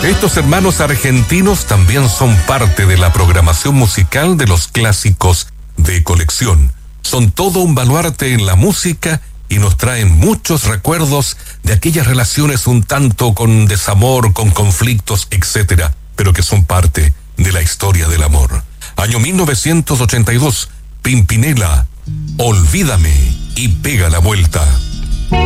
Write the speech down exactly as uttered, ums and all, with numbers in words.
Estos hermanos argentinos también son parte de la programación musical de los clásicos de colección. Son todo un baluarte en la música y nos traen muchos recuerdos de aquellas relaciones un tanto con desamor, con conflictos, etcétera, pero que son parte de la historia del amor. Año mil novecientos ochenta y dos, Pimpinela, Olvídame y Pega la Vuelta.